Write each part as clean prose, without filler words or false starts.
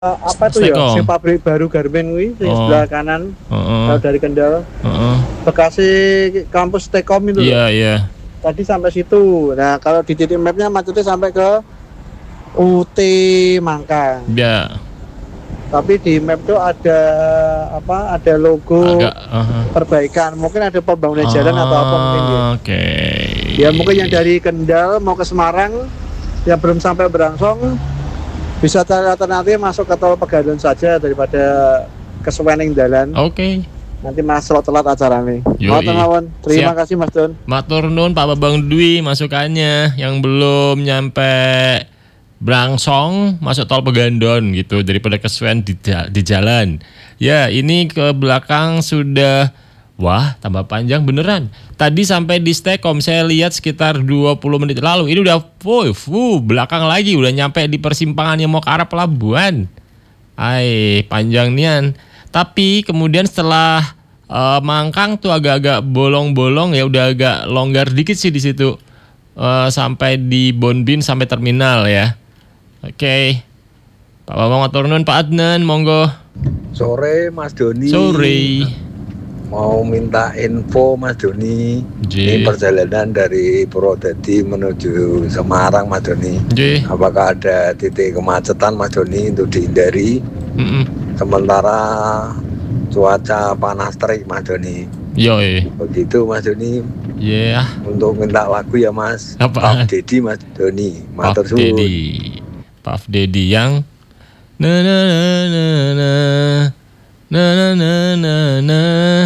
apa tuh ya? Stekom. Si pabrik baru Garmen kuwi sing sebelah kanan. Kalau dari Kendal. Bekasi kampus Stekom itu loh. Iya, iya. Tadi sampai situ. Nah, kalau di titik mapnya macetnya sampai ke UT Mangkang. Ya. Tapi di map tuh ada apa? Ada logo Agak perbaikan. Mungkin ada pembangunan jalan atau apa mungkin ya. Oke. Ya mungkin yang dari Kendal mau ke Semarang yang belum sampai Brangsong bisa cari alternatif masuk ke tol Pegadun saja daripada ke Sewening Dalan. Oke. Nanti Mas lo telat acaranya. Yoi. Terima Siap. kasih Mas Don. Matur nuwun Pak Babang Dwi masukannya yang belum nyampe Brangsong masuk tol Pegandon gitu daripada kesuwen di jalan. Ya, ini ke belakang sudah wah, tambah panjang beneran. Tadi sampai di Stekom saya lihat sekitar 20 menit lalu. Ini udah belakang lagi udah nyampe di persimpangan yang mau ke arah pelabuhan. Panjang nian. Tapi kemudian setelah Mangkang tuh agak-agak bolong-bolong ya, udah agak longgar dikit sih di situ. Sampai di Bonbin sampai terminal ya. Oke. Pak Bambang matur nuwun, Pak Adnan, monggo. Sore Mas Doni. Sore. Mau minta info Mas Doni. J. Ini perjalanan dari Purwodadi menuju Semarang Mas Doni. J. Apakah ada titik kemacetan Mas Doni untuk dihindari? Sementara cuaca panas terik Mas Doni. Yoi. Begitu Mas Doni. Yeah. Untuk minta lagu ya Mas. Apa? Pak Dedi Mas Doni. Matur Puff suwun. Daddy. Puff Daddy yang na na na na na na na na na na.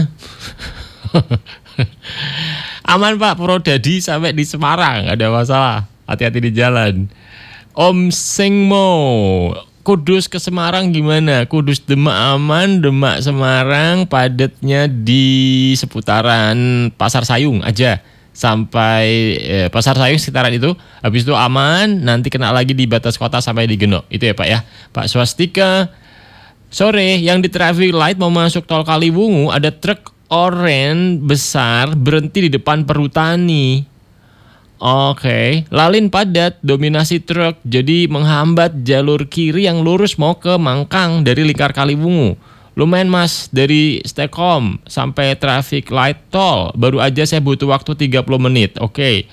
Aman Pak, Purwodadi sampai di Semarang, nggak ada masalah. Hati-hati di jalan. Om Singmo, Kudus ke Semarang gimana? Kudus Demak aman, Demak Semarang padatnya di seputaran Pasar Sayung aja. Sampai Pasar Sayung sekitaran itu, habis itu aman, nanti kena lagi di batas kota sampai di Genok. Itu ya Pak ya. Pak Swastika, sore yang di traffic light mau masuk tol Kaliwungu ada truk oranye besar berhenti di depan Perhutani. Oke, lalin padat, dominasi truk jadi menghambat jalur kiri yang lurus mau ke Mangkang dari lingkar Kaliwungu. Lumayan Mas, dari Stekom sampai traffic light tol baru aja saya butuh waktu 30 menit. Oke.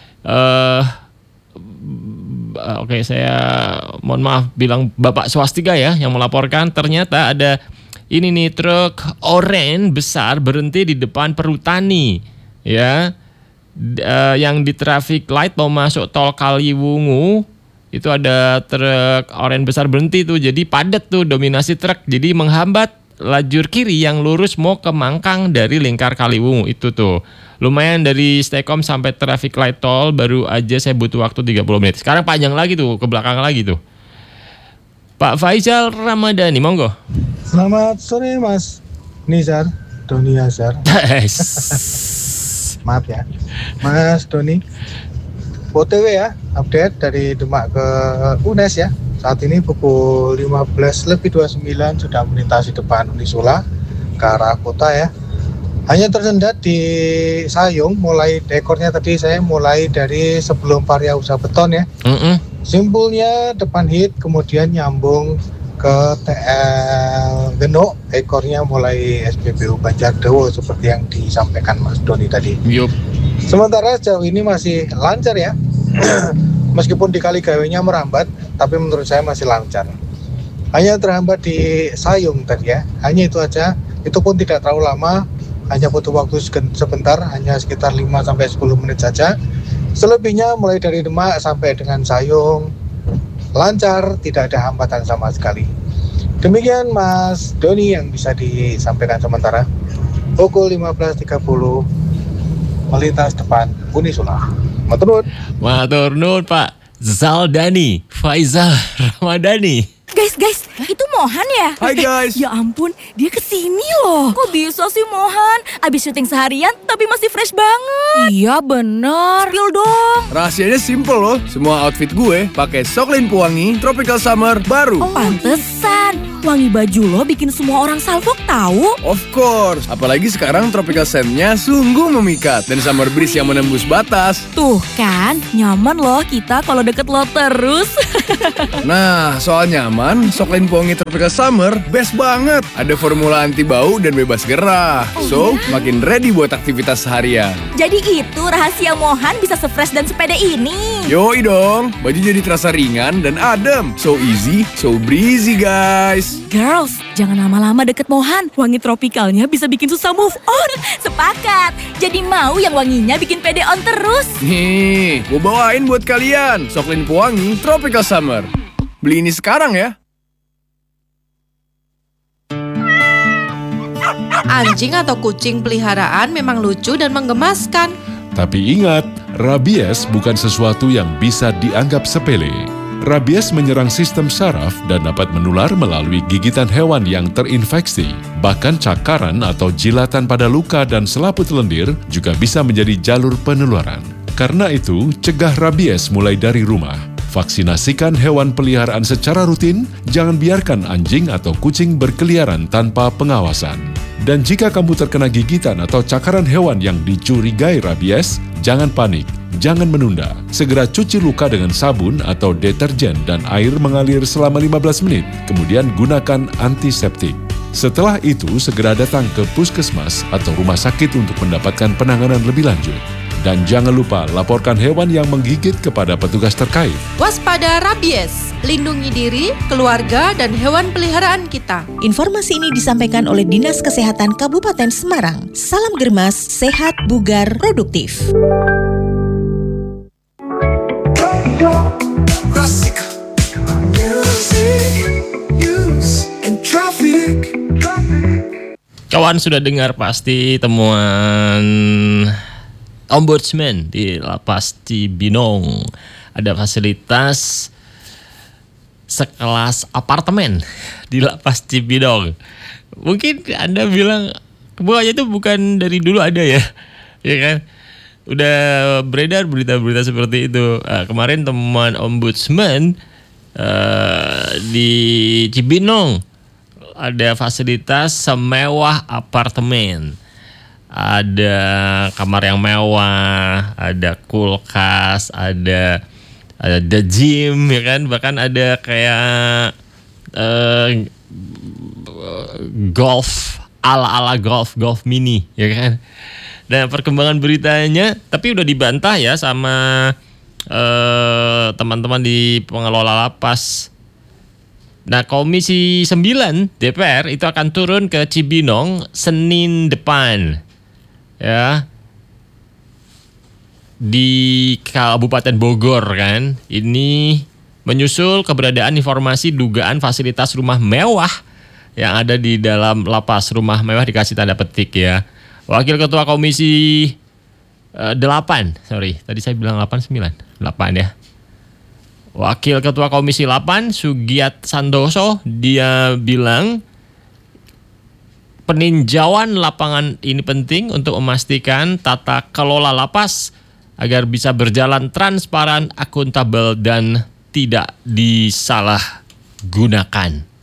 Oke, saya mohon maaf bilang Bapak Swastika ya yang melaporkan, ternyata ada ini nih truk oranye besar berhenti di depan Perhutani ya. Yang di traffic light mau masuk tol Kaliwungu itu ada truk oranye besar berhenti tuh, jadi padat tuh, dominasi truk jadi menghambat lajur kiri yang lurus mau ke Mangkang dari lingkar Kaliwungu itu tuh. Lumayan dari Stekom sampai traffic light tol baru aja saya butuh waktu 30 menit. Sekarang panjang lagi tuh, ke belakang lagi tuh. Pak Faizal Ramadhani, monggo. Selamat sore Mas Nizar, Doni Azhar. Maaf ya, Mas Doni. OTW ya, update dari Demak ke UNES ya. Saat ini pukul 15:29 sudah melintasi depan Unisula ke arah kota ya. Hanya tersendat di Sayung, mulai dekornya tadi saya mulai dari sebelum Varia Usaha Beton ya. Simpulnya depan hit, kemudian nyambung ke TL Genok, ekornya mulai SPBU Banjardewo seperti yang disampaikan Mas Doni tadi. Yup. Sementara sejauh ini masih lancar ya. Meskipun di Kali Gawenya merambat, tapi menurut saya masih lancar. Hanya terhambat di Sayung tadi ya. Hanya itu aja. Itu pun tidak terlalu lama, hanya butuh waktu sebentar, hanya sekitar 5-10 menit saja. Selebihnya mulai dari Demak sampai dengan Sayung lancar, tidak ada hambatan sama sekali. Demikian Mas Doni yang bisa disampaikan sementara. Pukul 15.30 melintas depan Unisula. Matur Matur nuwun Pak Zaldani Faizal Ramadhani. Guys, itu Mohan ya? Hai guys. Ya ampun, dia kesini loh. Kok bisa sih Mohan? Abis syuting seharian tapi masih fresh banget. Iya bener. Spill dong. Rahasianya simple loh. Semua outfit gue pakai Soklin Pewangi Tropical Summer baru. Pantesan. Wangi baju lo bikin semua orang salfok tahu. Of course. Apalagi sekarang tropical scent-nya sungguh memikat. Dan summer breeze yang menembus batas. Tuh kan, nyaman loh kita kalau deket lo terus. Nah, soal nyaman, Soklin Pewangi Tropical Summer best banget. Ada formula anti bau dan bebas gerah. So, makin ready buat aktivitas seharian. Jadi itu rahasia Mohan bisa se-fresh dan sepede ini. Yoi dong, baju jadi terasa ringan dan adem. So easy, so breezy guys. Girls, jangan lama-lama deket Mohan. Wangi tropikalnya bisa bikin susah move on. Sepakat. Jadi mau yang wanginya bikin pede on terus. Nih, gue bawain buat kalian Soklin Pewangi Tropical Summer. Beli ini sekarang ya. Anjing atau kucing peliharaan memang lucu dan menggemaskan. Tapi ingat, rabies bukan sesuatu yang bisa dianggap sepele. Rabies menyerang sistem saraf dan dapat menular melalui gigitan hewan yang terinfeksi. Bahkan cakaran atau jilatan pada luka dan selaput lendir juga bisa menjadi jalur penularan. Karena itu, cegah rabies mulai dari rumah. Vaksinasikan hewan peliharaan secara rutin, jangan biarkan anjing atau kucing berkeliaran tanpa pengawasan. Dan jika kamu terkena gigitan atau cakaran hewan yang dicurigai rabies, jangan panik, jangan menunda. Segera cuci luka dengan sabun atau deterjen dan air mengalir selama 15 menit, kemudian gunakan antiseptik. Setelah itu, segera datang ke puskesmas atau rumah sakit untuk mendapatkan penanganan lebih lanjut. Dan jangan lupa laporkan hewan yang menggigit kepada petugas terkait. Waspada rabies, lindungi diri, keluarga, dan hewan peliharaan kita. Informasi ini disampaikan oleh Dinas Kesehatan Kabupaten Semarang. Salam Germas, sehat, bugar, produktif. Kawan sudah dengar pasti temuan Ombudsman di Lapas Cibinong. Ada fasilitas sekelas apartemen di Lapas Cibinong. Mungkin Anda bilang, bukannya itu bukan dari dulu ada ya? Ya kan? Udah beredar berita-berita seperti itu. Kemarin temuan Ombudsman di Cibinong ada fasilitas semewah apartemen. Ada kamar yang mewah, ada kulkas, ada gym, ya kan? Bahkan ada kayak golf ala golf mini, ya kan? Dan perkembangan beritanya, tapi udah dibantah ya sama teman-teman di pengelola lapas. Nah, Komisi 9 DPR itu akan turun ke Cibinong Senin depan. Ya, di Kabupaten Bogor kan. Ini menyusul keberadaan informasi dugaan fasilitas rumah mewah yang ada di dalam lapas. Rumah mewah dikasih tanda petik ya. Wakil Ketua Komisi 8, tadi saya bilang 8 ya. Wakil Ketua Komisi 8 Sugiat Santoso, dia bilang peninjauan lapangan ini penting untuk memastikan tata kelola lapas agar bisa berjalan transparan, akuntabel, dan tidak disalahgunakan.